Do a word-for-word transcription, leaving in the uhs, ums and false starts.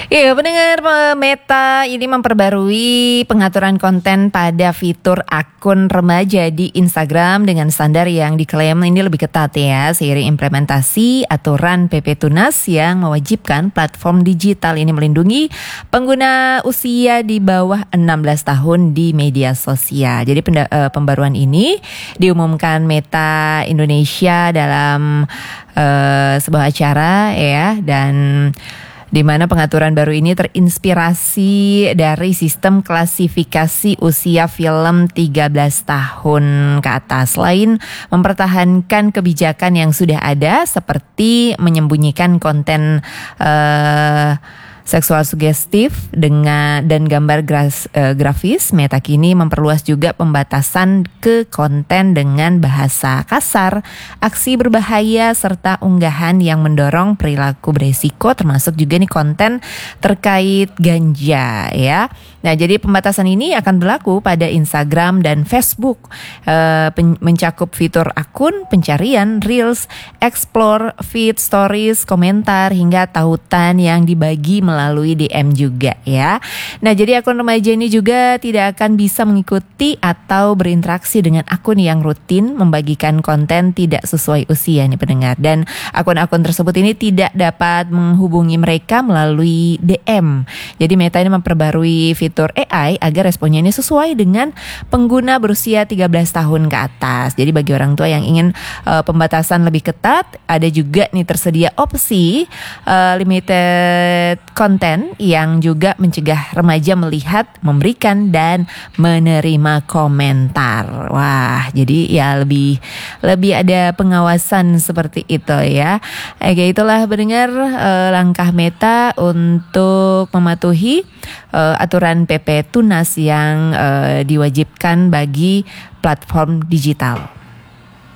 Iya, pendengar eh, Meta ini memperbarui pengaturan konten pada fitur akun remaja di Instagram dengan standar yang diklaim ini lebih ketat ya, seiring implementasi aturan P P Tunas yang mewajibkan platform digital ini melindungi pengguna usia di bawah enam belas tahun di media sosial. Jadi penda- eh, pembaruan ini diumumkan Meta Indonesia dalam eh, sebuah acara ya, dan di mana pengaturan baru ini terinspirasi dari sistem klasifikasi usia film tiga belas tahun ke atas. Selain mempertahankan kebijakan yang sudah ada seperti menyembunyikan konten uh, seksual sugestif dengan dan gambar gras, uh, grafis, Meta kini memperluas juga pembatasan ke konten dengan bahasa kasar, aksi berbahaya serta unggahan yang mendorong perilaku beresiko, termasuk juga nih konten terkait ganja ya. Nah, jadi pembatasan ini akan berlaku pada Instagram dan Facebook, uh, pen- mencakup fitur akun, pencarian, reels, explore, feed, stories, komentar hingga tautan yang dibagi melalui D M juga ya. Nah, jadi akun remaja ini juga tidak akan bisa mengikuti atau berinteraksi dengan akun yang rutin membagikan konten tidak sesuai usia nih pendengar. Dan akun-akun tersebut ini tidak dapat menghubungi mereka melalui D M. Jadi Meta ini memperbarui fitur A I agar responnya ini sesuai dengan pengguna berusia tiga belas tahun ke atas. Jadi bagi orang tua yang ingin uh, pembatasan lebih ketat, ada juga nih tersedia opsi uh, limited content yang juga mencegah remaja melihat, memberikan dan menerima komentar. Wah, jadi ya lebih lebih ada pengawasan seperti itu ya. Oke, itulah pendengar uh, langkah Meta untuk mematuhi uh, aturan P P Tunas yang uh, diwajibkan bagi platform digital.